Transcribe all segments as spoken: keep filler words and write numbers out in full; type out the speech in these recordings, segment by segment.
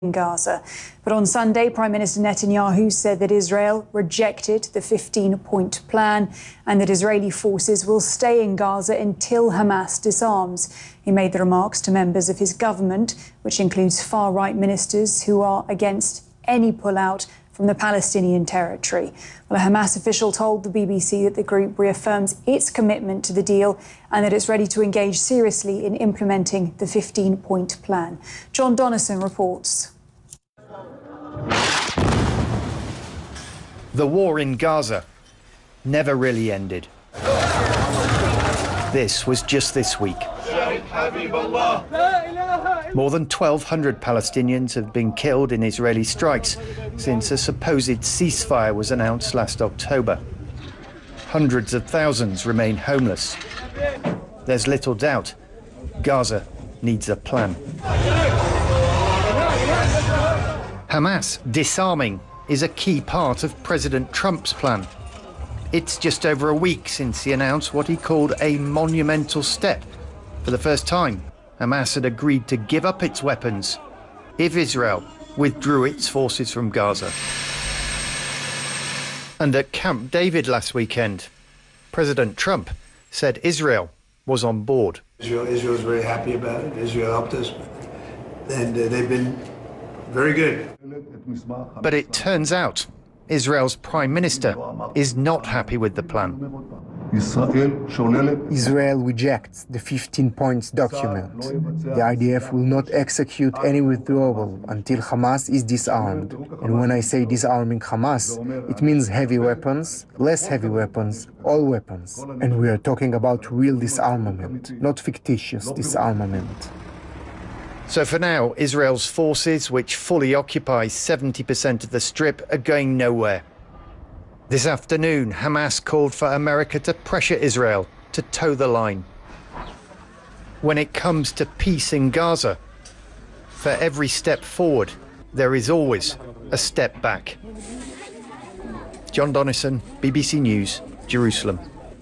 in Gaza. But on Sunday, Prime Minister Netanyahu said that Israel rejected the fifteen-point plan and that Israeli forces will stay in Gaza until Hamas disarms. He made the remarks to members of his government, which includes far-right ministers who are against any pullout from the Palestinian territory. Well, a Hamas official told the B B C that the group reaffirms its commitment to the deal and that it's ready to engage seriously in implementing the fifteen-point plan. John Donnison reports. The war in Gaza never really ended. This was just this week. More than twelve hundred Palestinians have been killed in Israeli strikes since a supposed ceasefire was announced last October. Hundreds of thousands remain homeless. There's little doubt Gaza needs a plan. Hamas disarming is a key part of President Trump's plan. It's just over a week since he announced what he called a monumental step. For the first time, Hamas had agreed to give up its weapons if Israel withdrew its forces from Gaza. And at Camp David last weekend, President Trump said Israel was on board. Israel, Israel is very happy about it. Israel helped us, and uh, they've been very good. But it turns out Israel's prime minister is not happy with the plan. Israel rejects the fifteen points document. The I D F will not execute any withdrawal until Hamas is disarmed. And when I say disarming Hamas, it means heavy weapons, less heavy weapons, all weapons. And we are talking about real disarmament, not fictitious disarmament. So for now, Israel's forces, which fully occupy seventy percent of the Strip, are going nowhere. This afternoon, Hamas called for America to pressure Israel to toe the line. When it comes to peace in Gaza, for every step forward, there is always a step back. John Donnison, B B C News, Jerusalem.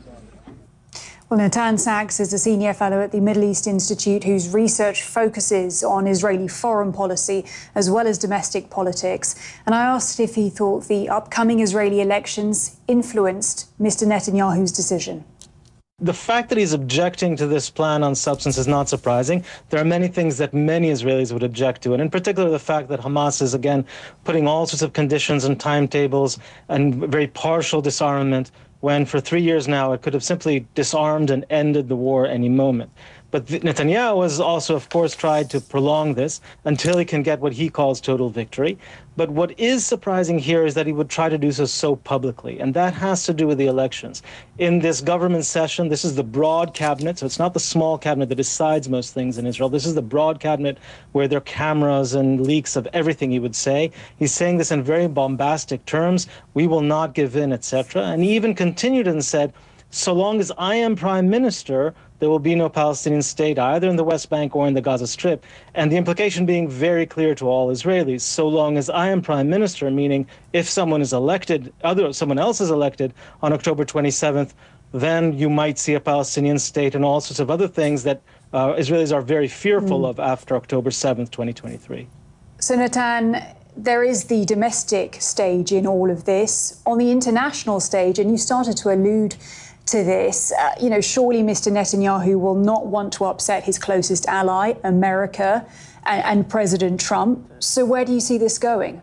Well, Natan Sachs is a senior fellow at the Middle East Institute whose research focuses on Israeli foreign policy as well as domestic politics. And I asked if he thought the upcoming Israeli elections influenced Mister Netanyahu's decision. The fact that he's objecting to this plan on substance is not surprising. There are many things that many Israelis would object to, and in particular the fact that Hamas is, again, putting all sorts of conditions and timetables and very partial disarmament, when for three years now it could have simply disarmed and ended the war any moment. But Netanyahu has also, of course, tried to prolong this until he can get what he calls total victory. But what is surprising here is that he would try to do so so publicly, and that has to do with the elections. In this government session, this is the broad cabinet, so it's not the small cabinet that decides most things in Israel. This is the broad cabinet where there are cameras and leaks of everything he would say. He's saying this in very bombastic terms. We will not give in, et cetera. And he even continued and said, so long as I am prime minister, there will be no Palestinian state either in the West Bank or in the Gaza Strip. And the implication being very clear to all Israelis, so long as I am prime minister, meaning if someone is elected, other someone else is elected on October twenty-seventh, then you might see a Palestinian state and all sorts of other things that uh, Israelis are very fearful mm. of after October seventh, twenty twenty-three. So, Natan, there is the domestic stage in all of this. On the international stage, and you started to allude to this, uh, you know, surely Mister Netanyahu will not want to upset his closest ally, America, and, and President Trump. So where do you see this going?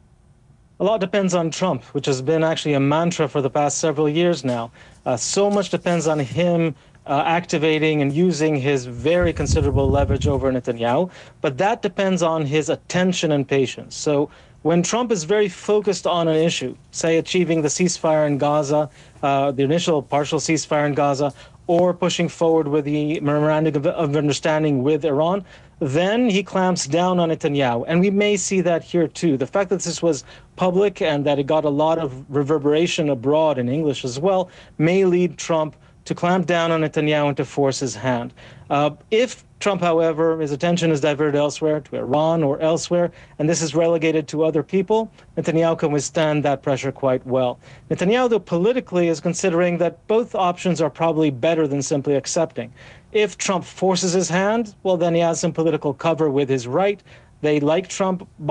A lot depends on Trump, which has been actually a mantra for the past several years now. Uh, so much depends on him uh, activating and using his very considerable leverage over Netanyahu, but that depends on his attention and patience. So when Trump is very focused on an issue, say achieving the ceasefire in Gaza, uh, the initial partial ceasefire in Gaza, or pushing forward with the memorandum of, of understanding with Iran, then he clamps down on Netanyahu. And we may see that here too. The fact that this was public and that it got a lot of reverberation abroad in English as well may lead Trump to clamp down on Netanyahu and to force his hand. Uh, if Trump, however, his attention is diverted elsewhere, to Iran or elsewhere, and this is relegated to other people, Netanyahu can withstand that pressure quite well. Netanyahu, though, politically is considering that both options are probably better than simply accepting. If Trump forces his hand, well, then he has some political cover with his right. They like Trump.